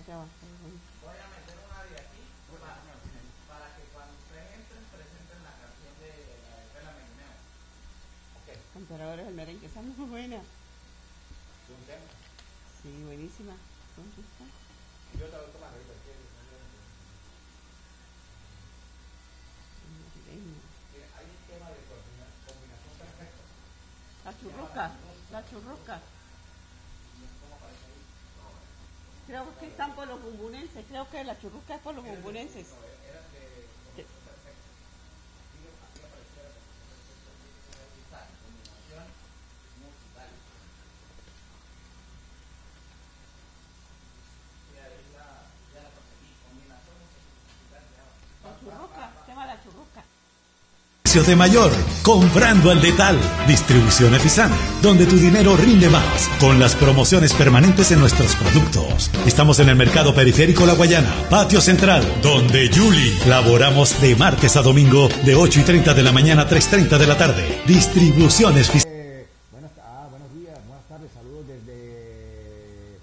allá abajo. Voy a meter una de aquí para que cuando ustedes entren presenten la canción de la de Pela Meneo. Okay. Emperadores del merengue, esa es muy buena. Sí, buenísima. ¿Dónde está? Yo te voy a tomar ahorita. Hay un tema de combinación perfecta. La churrusca. Creo que están por los bumbunenses, creo que la churrusca es por los bumbunenses. La churrusca. De mayor, comprando al Detal, distribución Efizan, donde tu dinero rinde más, con las promociones permanentes en nuestros productos. Estamos en el Mercado Periférico La Guayana, Patio Central, donde Yuli, laboramos de martes a domingo, de 8:30 de la mañana a 3:30 de la tarde. Distribución Efizan. Buenos días, buenas tardes, saludos desde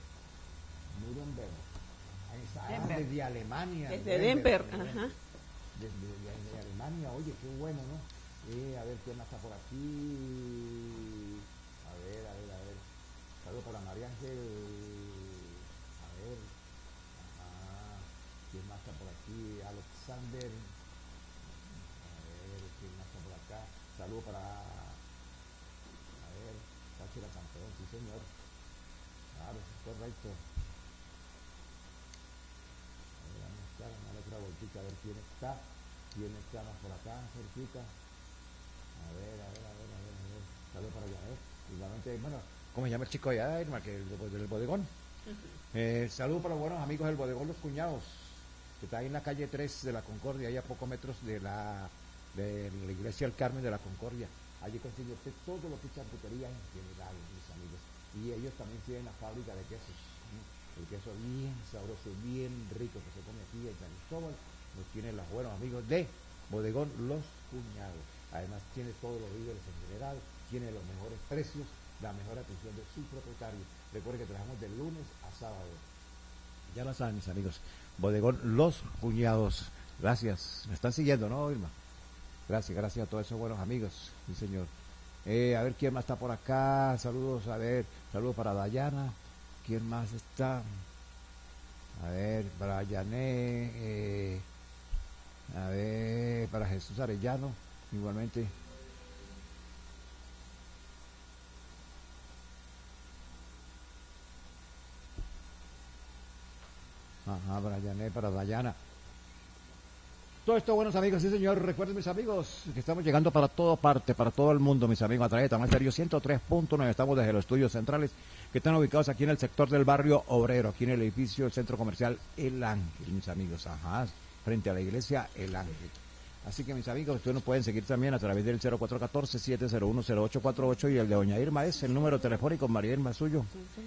Nuremberg, desde Alemania. Desde Denver, ajá. Desde Alemania, oye, qué bueno, ¿no? A ver quién más está por aquí. A ver. Saludos para María Ángel. A ver. Ajá. ¿Quién más está por aquí? Alexander. A ver, ¿quién más está por acá? Saludos para. A ver, Táchira Campeón, sí señor. Claro, eso es correcto. A ver, vamos a estar, una otra vueltita a ver quién está. ¿Quién está más por acá, cerquita? A ver. Saludos para allá, igualmente, bueno, ¿cómo se llama el chico allá, Irma, que del bodegón? Saludos para los buenos amigos del bodegón Los Cuñados, que está ahí en la calle 3 de la Concordia, ahí a pocos metros de la iglesia del Carmen de la Concordia. Allí consigue usted todo lo que es charcutería en general, mis amigos. Y ellos también tienen la fábrica de quesos. El queso bien sabroso, bien rico que se come aquí en San Cristóbal. Nos tienen los buenos amigos de Bodegón Los Cuñados. Además tiene todos los víveres en general, tiene los mejores precios, la mejor atención de su propietario. Recuerden que trabajamos de lunes a sábado. Ya lo saben, mis amigos. Bodegón Los Cuñados. Gracias. Me están siguiendo, ¿no, Irma? Gracias a todos esos buenos amigos. Sí, señor. A ver quién más está por acá. Saludos para Dayana. ¿Quién más está? A ver, para Yané. A ver, para Jesús Arellano, igualmente. Ajá, para Yané, para Dayana. Todo esto, buenos amigos, sí señor. Recuerden, mis amigos, que estamos llegando para toda parte, para todo el mundo, mis amigos, a través de Tamar Estéreo 103.9. Estamos desde los estudios centrales que están ubicados aquí en el sector del barrio Obrero, aquí en el edificio del Centro Comercial El Ángel, mis amigos. Ajá, frente a la iglesia El Ángel. Así que, mis amigos, ustedes nos pueden seguir también a través del 0414-701-0848 y el de doña Irma es el número telefónico. María Irma, suyo.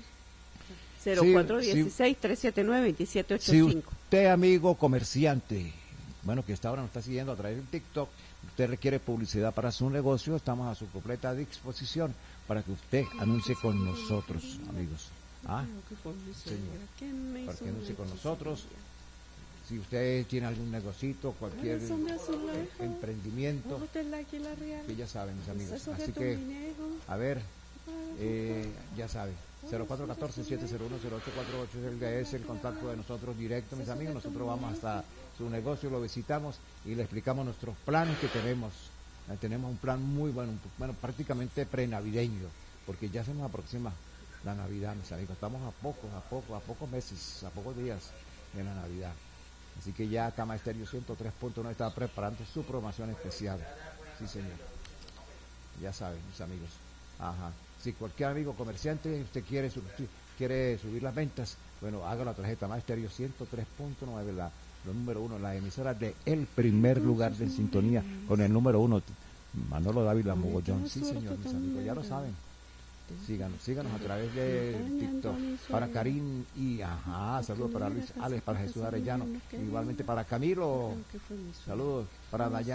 0416-379-2785. Si usted, amigo comerciante, bueno, que esta hora nos está siguiendo a través del TikTok, usted requiere publicidad para su negocio, estamos a su completa disposición para que usted anuncie con nosotros, amigos. Señor, para que anuncie con nosotros. Si usted tiene algún negocito, cualquier emprendimiento, que ya saben, mis amigos. Así que, a ver, ya saben, 0414-701-0848 es el contacto de nosotros directo, mis amigos. Nosotros vamos hasta su negocio, lo visitamos y le explicamos nuestros planes que tenemos. Tenemos un plan muy bueno, prácticamente prenavideño, porque ya se nos aproxima la Navidad, mis amigos. Estamos a pocos meses, a pocos días de la Navidad. Así que ya Tamar Estéreo 103.9 está preparando su promoción especial. Sí, señor. Ya saben, mis amigos. Ajá. Si cualquier amigo comerciante, usted quiere subir las ventas, bueno, hágalo a través de Tamar Estéreo 103.9, la número 1, la emisora de el primer lugar de sintonía, con el número 1, Manolo Dávila Mogollón. Sí, señor, mis amigos, ya lo saben. Síganos a través de TikTok. Para Karim y saludos para Luis Alex, para Jesús Arellano, igualmente para Camilo, saludos para Dayana.